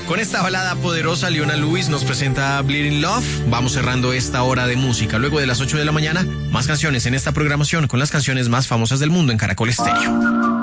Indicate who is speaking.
Speaker 1: Con esta balada poderosa, Leona Lewis nos presenta Bleeding Love. Vamos cerrando esta hora de música. Luego de las 8 de la mañana, más canciones en esta programación con las canciones más famosas del mundo en Caracol Estéreo.